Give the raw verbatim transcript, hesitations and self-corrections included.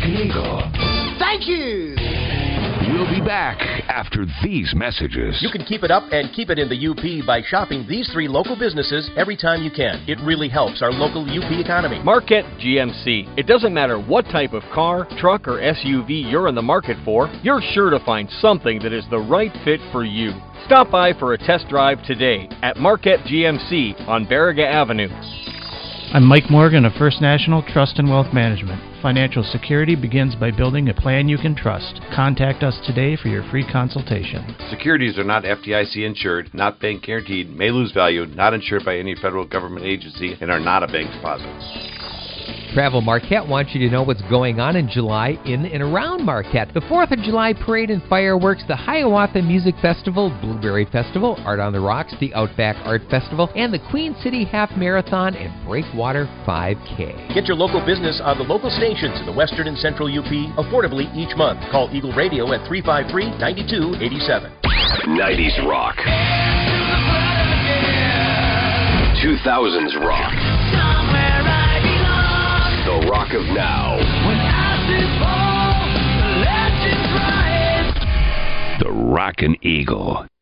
Rockin' Eagle. Thank you. We'll be back after these messages. You can keep it up and keep it in the U P by shopping these three local businesses every time you can. It really helps our local U P economy. Marquette G M C. It doesn't matter what type of car, truck, or S U V you're in the market for, you're sure to find something that is the right fit for you. Stop by for a test drive today at Marquette G M C on Barriga Avenue. I'm Mike Morgan of First National Trust and Wealth Management. Financial security begins by building a plan you can trust. Contact us today for your free consultation. Securities are not F D I C insured, not bank guaranteed, may lose value, not insured by any federal government agency, and are not a bank deposit. Travel Marquette wants you to know what's going on in July in and around Marquette. The fourth of July Parade and Fireworks, the Hiawatha Music Festival, Blueberry Festival, Art on the Rocks, the Outback Art Festival, and the Queen City Half Marathon and Breakwater five K. Get your local business on the local stations in the western and central U P affordably each month. Call Eagle Radio at three five three, nine two eight seven. nineties rock. two thousands rock. The rock of now. The Rockin' Eagle.